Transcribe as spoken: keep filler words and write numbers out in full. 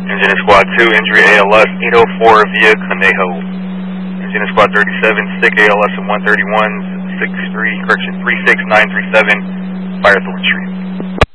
Engine in Squad two, injury A L S eight oh four via Conejo. Engine in Squad thirty-seven, sick A L S in one thirty-one, six three, correction, three six nine three seven, fire to retrieve.